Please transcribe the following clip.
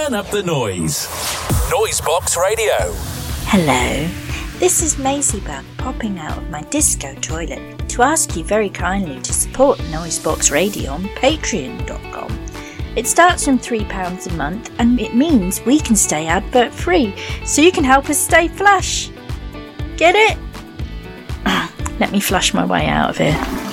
Turn up the noise. Noisebox Radio. Hello, this is Maisie Bug popping out of my disco toilet to ask you very kindly to support Noisebox Radio on patreon.com. It starts from £3 a month and it means we can stay advert free, so you can help us stay flush. Get it? Let me flush my way out of here.